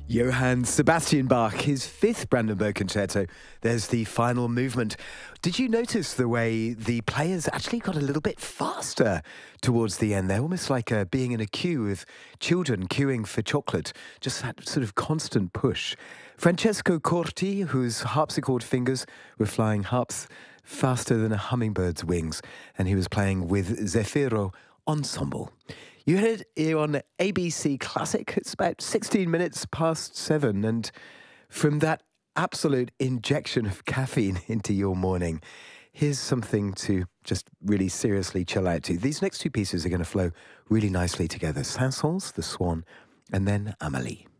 Johann Sebastian Bach, his fifth Brandenburg Concerto. There's the final movement. Did you notice the way the players actually got a little bit faster towards the end? They're almost like being in a queue with children queuing for chocolate. Just that sort of constant push. Francesco Corti, whose harpsichord fingers were flying harps faster than a hummingbird's wings, and he was playing with Zefiro Ensemble. You heard it here on ABC Classic. It's about 16 minutes past 7. And from that absolute injection of caffeine into your morning, here's something to just really seriously chill out to. These next two pieces are going to flow really nicely together. Saint-Saëns, The Swan, and then Amélie.